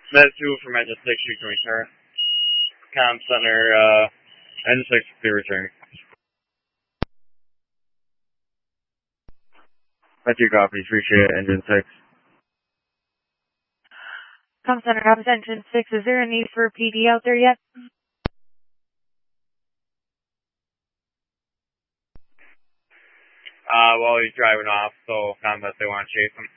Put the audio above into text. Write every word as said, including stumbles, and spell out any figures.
That's two from Engine six, you can return. Com Center, uh, Engine six, be return. That's your copy, appreciate it, Engine six. Com Center, copies Engine six. Is there a need for a P D out there yet? Uh, well, he's driving off, so combat, they want to chase him.